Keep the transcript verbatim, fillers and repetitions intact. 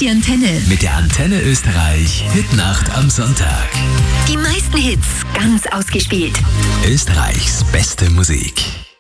die Antenne. Mit der Antenne Österreich Hitnacht am Sonntag. Die meisten Hits ganz ausgespielt. Österreichs beste Musik.